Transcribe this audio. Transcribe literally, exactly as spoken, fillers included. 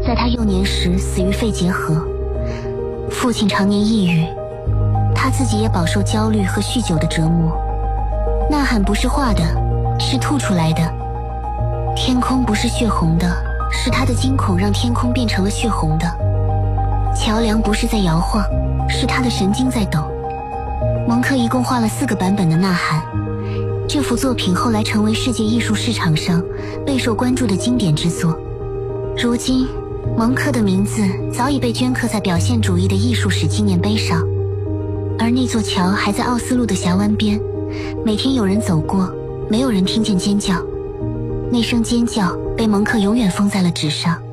在他幼年时死于肺结核，父亲常年抑郁，他自己也饱受焦虑和酗酒的折磨。呐喊不是画的，是吐出来的。天空不是血红的，是他的惊恐让天空变成了血红的。桥梁不是在摇晃，是他的神经在抖。蒙克一共画了四个版本的呐喊，这幅作品后来成为世界艺术市场上备受关注的经典之作。如今蒙克的名字早已被镌刻在表现主义的艺术史纪念碑上，而那座桥还在奥斯陆的峡湾边，每天有人走过，没有人听见尖叫。那声尖叫被蒙克永远封在了纸上。